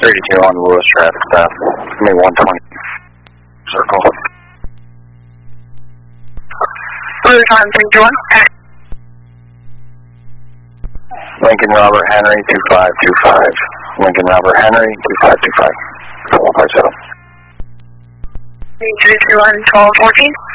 32 on Lewis traffic stop. Give me 120 circle. Lewis on 321. Lincoln Robert Henry 2525. Lincoln Robert Henry 2525. 157. 321 1214.